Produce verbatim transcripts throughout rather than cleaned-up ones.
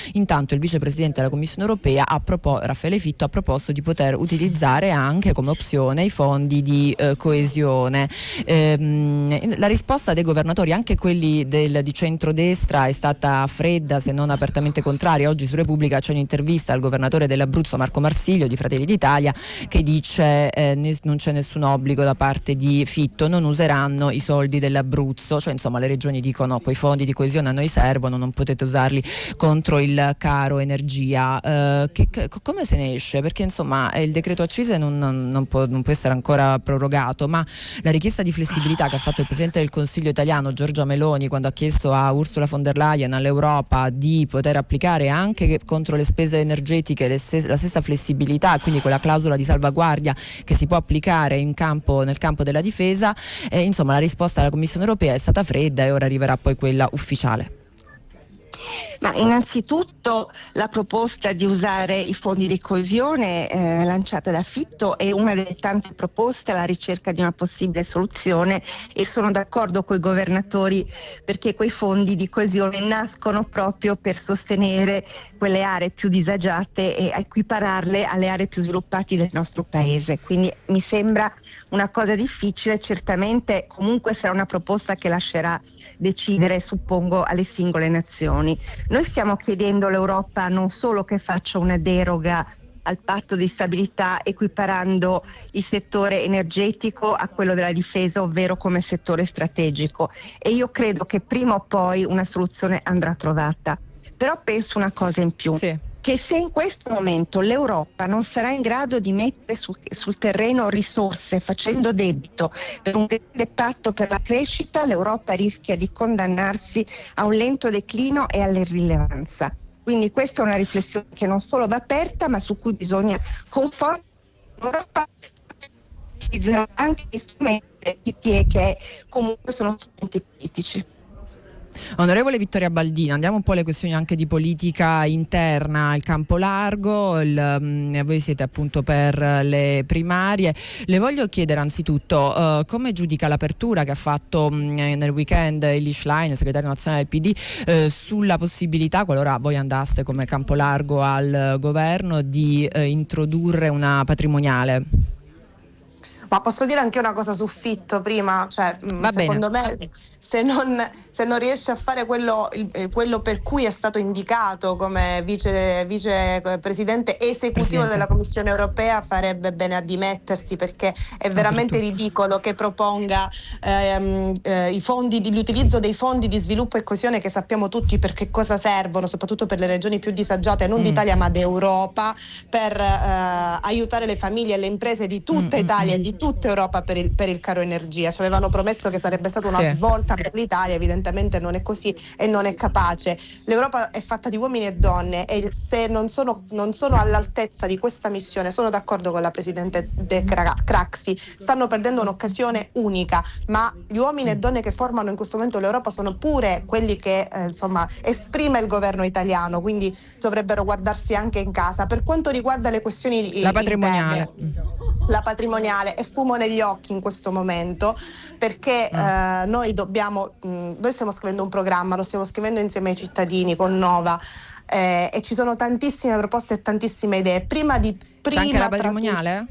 Intanto il vicepresidente della Commissione europea, ha propo- Raffaele Fitto, ha proposto di poter utilizzare anche come opzione i fondi di eh, coesione. Ehm, la risposta dei governatori, anche quelli del, di centrodestra, è stata fredda, se non apertamente contraria. Oggi su Repubblica c'è un'intervista al governatore dell'Abruzzo Marco Marsiglio di Fratelli d'Italia che dice eh, ne, non c'è nessun obbligo da parte di Fitto, non useranno i soldi dell'Abruzzo, cioè insomma le regioni dicono quei fondi di coesione a noi servono, non potete usarli contro il caro energia. Eh, che, che, come se ne esce? Perché insomma il decreto accise non, non, non, può, non può essere ancora prorogato, ma la richiesta di flessibilità che ha fatto il Presidente del Consiglio italiano Giorgia Meloni quando ha chiesto a Ursula von der Leyen, all'Europa, di poter applicare anche contro le spese energetiche le se- la stessa flessibilità, quindi quella clausola di salvaguardia che si può applicare in campo, nel campo della difesa, eh, insomma la risposta della Commissione europea è stata fredda e ora arriverà poi quella ufficiale. Ma innanzitutto la proposta di usare i fondi di coesione eh, lanciata da Fitto è una delle tante proposte alla ricerca di una possibile soluzione, e sono d'accordo con i governatori perché quei fondi di coesione nascono proprio per sostenere quelle aree più disagiate e equipararle alle aree più sviluppate del nostro paese. Quindi mi sembra una cosa difficile, certamente comunque sarà una proposta che lascerà decidere, suppongo, alle singole nazioni. Noi stiamo chiedendo all'Europa non solo che faccia una deroga al patto di stabilità equiparando il settore energetico a quello della difesa, ovvero come settore strategico, e io credo che prima o poi una soluzione andrà trovata. Però penso una cosa in più. Sì. Che se in questo momento l'Europa non sarà in grado di mettere sul, sul terreno risorse facendo debito per un grande patto per la crescita, l'Europa rischia di condannarsi a un lento declino e all'irrilevanza. Quindi questa è una riflessione che non solo va aperta, ma su cui bisogna con forza l'Europa utilizzerà anche gli strumenti del P T E, che comunque sono strumenti politici. Onorevole Vittoria Baldini, andiamo un po' alle questioni anche di politica interna, il campo largo, il, um, voi siete appunto per le primarie. Le voglio chiedere anzitutto uh, come giudica l'apertura che ha fatto um, nel weekend Elly Schlein, segretario nazionale del P D, uh, sulla possibilità, qualora voi andaste come campo largo al governo, di uh, introdurre una patrimoniale. Ma posso dire anche una cosa su Fitto prima, cioè Va secondo bene. me se non, se non riesce a fare quello, quello per cui è stato indicato come vice, vice presidente esecutivo Presidente. della Commissione europea, farebbe bene a dimettersi, perché è veramente ridicolo che proponga ehm, eh, i fondi di, l'utilizzo dei fondi di sviluppo e coesione, che sappiamo tutti per che cosa servono, soprattutto per le regioni più disagiate, non mm. d'Italia ma d'Europa, per eh, aiutare le famiglie e le imprese di tutta mm, Italia mm. e di tutta Europa per il, per il caro energia. Ci avevano promesso che sarebbe stata una sì. svolta per l'Italia, evidentemente non è così e non è capace. L'Europa è fatta di uomini e donne, e se non sono, non sono all'altezza di questa missione, sono d'accordo con la Presidente De Craxi, stanno perdendo un'occasione unica, ma gli uomini e donne che formano in questo momento l'Europa sono pure quelli che eh, insomma esprime il governo italiano, quindi dovrebbero guardarsi anche in casa. Per quanto riguarda le questioni la patrimoniale interne, la patrimoniale è fumo negli occhi in questo momento, perché mm. eh, noi dobbiamo mh, noi stiamo scrivendo un programma, lo stiamo scrivendo insieme ai cittadini con Nova, eh, e ci sono tantissime proposte e tantissime idee. Prima di prima C'è anche la patrimoniale?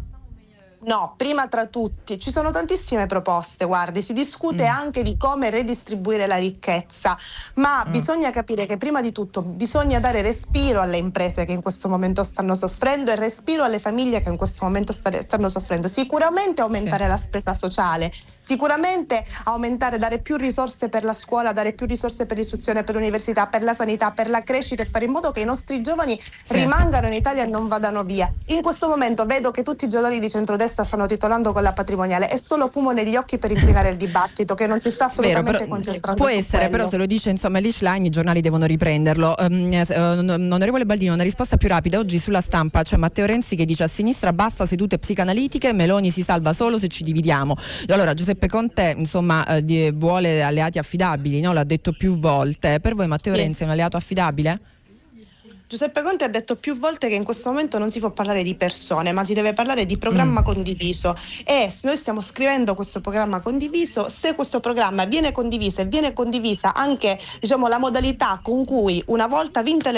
No, prima tra tutti, ci sono tantissime proposte, guardi, si discute mm. anche di come redistribuire la ricchezza, ma mm. bisogna capire che prima di tutto bisogna dare respiro alle imprese che in questo momento stanno soffrendo e respiro alle famiglie che in questo momento stanno soffrendo. Sicuramente aumentare sì. la spesa sociale, sicuramente aumentare, dare più risorse per la scuola, dare più risorse per l'istruzione, per l'università, per la sanità, per la crescita, e fare in modo che i nostri giovani sì. rimangano in Italia e non vadano via. In questo momento vedo che tutti i giornali di centrodestra stanno titolando con la patrimoniale, è solo fumo negli occhi per inquinare il dibattito, che non si sta assolutamente Vero, però, concentrando può su essere, quello. però se lo dice insomma Elly Schlein, i giornali devono riprenderlo. Um, onorevole Baldini, una risposta più rapida. Oggi sulla Stampa c'è Matteo Renzi che dice: a sinistra basta sedute psicanalitiche, Meloni si salva solo se ci dividiamo. E allora Giuseppe Conte insomma eh, di, vuole alleati affidabili, no? L'ha detto più volte. Per voi Matteo sì. Renzi è un alleato affidabile? Giuseppe Conte ha detto più volte che in questo momento non si può parlare di persone, ma si deve parlare di programma mm. condiviso, e noi stiamo scrivendo questo programma condiviso. Se questo programma viene condiviso e viene condivisa anche, diciamo, la modalità con cui, una volta vinte le